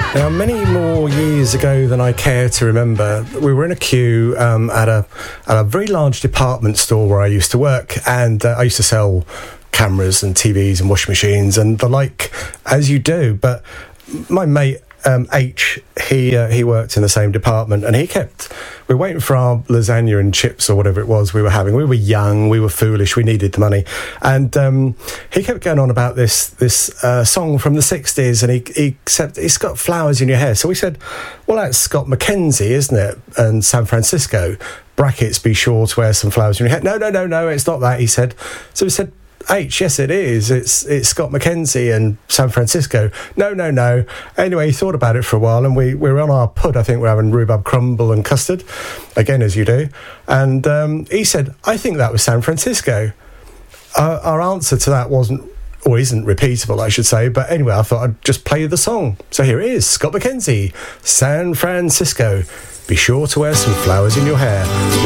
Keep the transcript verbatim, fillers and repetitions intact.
Now, many more years ago than I care to remember, we were in a queue um, at a at a very large department store where I used to work, and uh, I used to sell cameras and T Vs and washing machines and the like, as you do. But my mate um, H, he uh, he worked in the same department, and he kept. We were waiting for our lasagna and chips or whatever it was we were having. We were young, we were foolish, we needed the money, and um, he kept going on about this this uh, song from the sixties, and he he said it's got flowers in your hair. So we said, well, that's Scott McKenzie, isn't it? And San Francisco. Brackets, be sure to wear some flowers in your hair. No, no, no, no, it's not that. He said. So we said. H, yes, it is. It's it's Scott McKenzie and San Francisco. No, no, no. Anyway, he thought about it for a while, and we, we were on our pud. I think we're having rhubarb crumble and custard, again, as you do. And um, he said, I think that was San Francisco. Our, our answer to that wasn't, or isn't repeatable, I should say. But anyway, I thought I'd just play the song. So here it is, Scott McKenzie, San Francisco. Be sure to wear some flowers in your hair.